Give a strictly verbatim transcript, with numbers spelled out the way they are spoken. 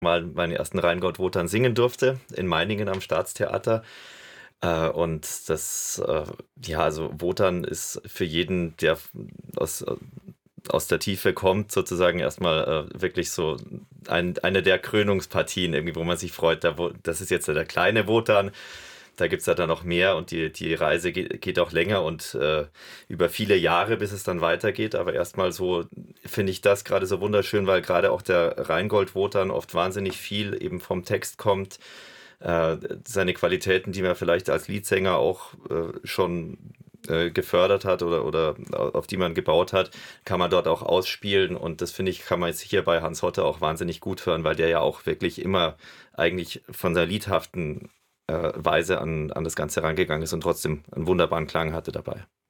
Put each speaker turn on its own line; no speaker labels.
mal meinen ersten Rheingold-Wotan singen durfte in Meiningen am Staatstheater. Äh, und das, äh, ja, also Wotan ist für jeden, der aus, aus der Tiefe kommt, sozusagen erstmal äh, wirklich so ein, eine der Krönungspartien, irgendwie, wo man sich freut. Da, wo, das ist jetzt der kleine Wotan. Da gibt es ja dann noch mehr und die, die Reise geht, geht auch länger und äh, über viele Jahre, bis es dann weitergeht. Aber erstmal so finde ich das gerade so wunderschön, weil gerade auch der Rheingold-Wotan oft wahnsinnig viel eben vom Text kommt. Äh, seine Qualitäten, die man vielleicht als Liedsänger auch äh, schon äh, gefördert hat oder, oder auf die man gebaut hat, kann man dort auch ausspielen. Und das finde ich, kann man jetzt hier bei Hans Hotte auch wahnsinnig gut hören, weil der ja auch wirklich immer eigentlich von seiner liedhaften äh, Weise an, an das Ganze rangegangen ist und trotzdem einen wunderbaren Klang hatte dabei.